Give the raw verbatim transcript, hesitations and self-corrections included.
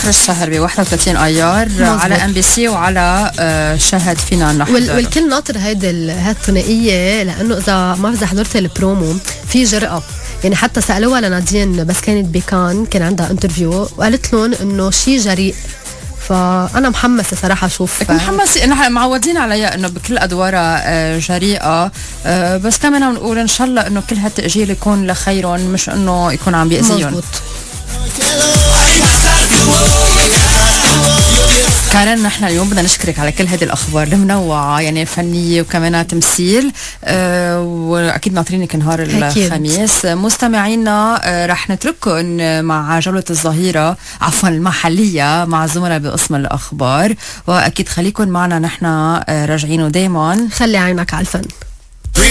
اخر الشهر ب واحد وثلاثين ايار على ام بي سي وعلى آه شاهد فينا نحضر. وال والكل ناطر هيدي هالثنائيه، لانه اذا ما اذا حضرت البرومو في جرأه. يعني حتى سالوها لنادين بس كانت بكان، كان عندها انترفيو وقالت لهم انه شيء جريء. فأنا محمسة صراحة أشوف. محمسة، نحن معودين عليها إنه بكل أدوارها جريئة، بس كمان نقول إن شاء الله إنه كل هالتأجيل يكون لخيرهم، مش إنه يكون عم بيأذيهم. كارين، نحن اليوم بدنا نشكرك على كل هذه الأخبار المنوعة، يعني فنية وكمان تمثيل، أه وأكيد ناطرينك نهار الخميس. مستمعينا أه رح نترككم مع جولة الظهيرة، عفوا المحلية، مع الزملاء بقسم الأخبار، وأكيد خليكم معنا، نحن أه راجعين ودايما خلي عينك على الفن.